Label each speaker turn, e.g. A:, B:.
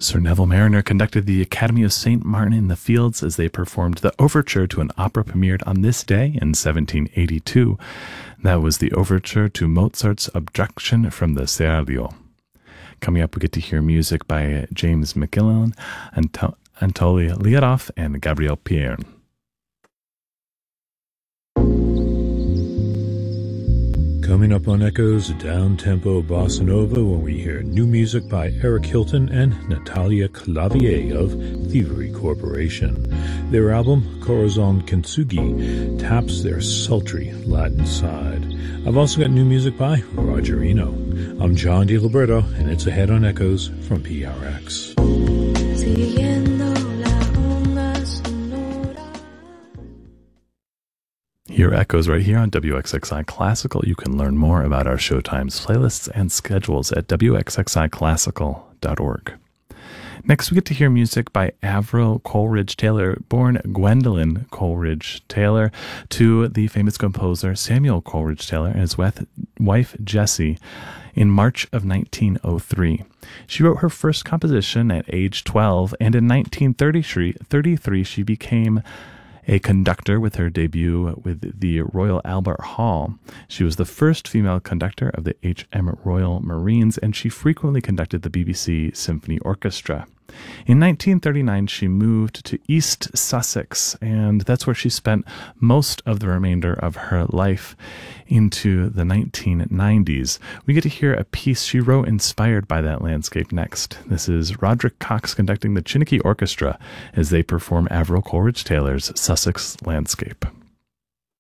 A: Sir Neville Marriner conducted the Academy of St. Martin in the Fields as they performed the overture to an opera premiered on this day in 1782. That was the overture to Mozart's Abduction from the Serlio. Coming up, we get to hear music by James McGillen, Anatoly Liadov, and Gabriel Pierne.
B: Coming up on Echoes, down-tempo bossa nova when we hear new music by Eric Hilton and Natalia Clavier of Thievery Corporation. Their album, Corazon Kintsugi, taps their sultry Latin side. I've also got new music by Roger Eno. I'm John DiLiberto, and it's ahead on Echoes from PRX.
A: Your Echoes right here on WXXI Classical. You can learn more about our Showtimes playlists and schedules at wxxiclassical.org. Next, we get to hear music by Avril Coleridge Taylor, born Gwendolyn Coleridge Taylor, to the famous composer Samuel Coleridge Taylor and his wife Jessie in March of 1903. She wrote her first composition at age 12, and in 1933 she became a conductor with her debut with the Royal Albert Hall. She was the first female conductor of the H.M. Royal Marines, and she frequently conducted the BBC Symphony Orchestra. In 1939, she moved to East Sussex, and that's where she spent most of the remainder of her life into the 1990s. We get to hear a piece she wrote inspired by that landscape next. This is Roderick Cox conducting the Chiniki Orchestra as they perform Avril Coleridge Taylor's Sussex Landscape.